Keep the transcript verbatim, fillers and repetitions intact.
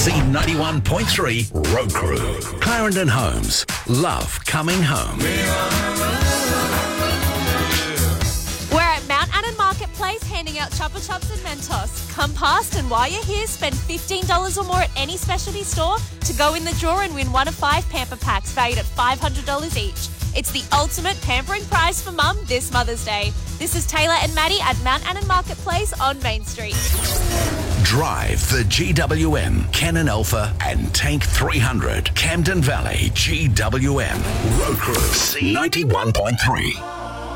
C ninety-one point three Road Crew. Clarendon Homes. Love coming home. We're at Mount Annan Marketplace handing out Chupa Chups and Mentos. Come past, and while you're here, spend fifteen dollars or more at any specialty store to go in the draw and win one of five pamper packs valued at five hundred dollars each. It's the ultimate pampering prize for Mum this Mother's Day. This is Taylor and Maddie at Mount Annan Marketplace on Main Street. Drive the G W M, Canon Alpha and Tank three hundred. Camden Valley G W M. Road Crew C ninety-one point three.